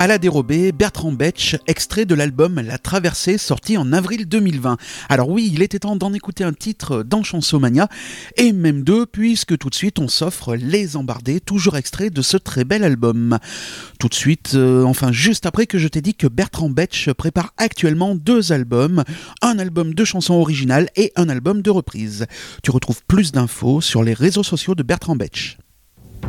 À la dérobée, Bertrand Betch, extrait de l'album La Traversée, sorti en avril 2020. Alors oui, il était temps d'en écouter un titre dans Chansomania, et même deux, puisque tout de suite on s'offre Les Embardés, toujours extrait de ce très bel album. Tout de suite, juste après que je t'ai dit que Bertrand Betch prépare actuellement 2 albums, un album de chansons originales et un album de reprises. Tu retrouves plus d'infos sur les réseaux sociaux de Bertrand Betch.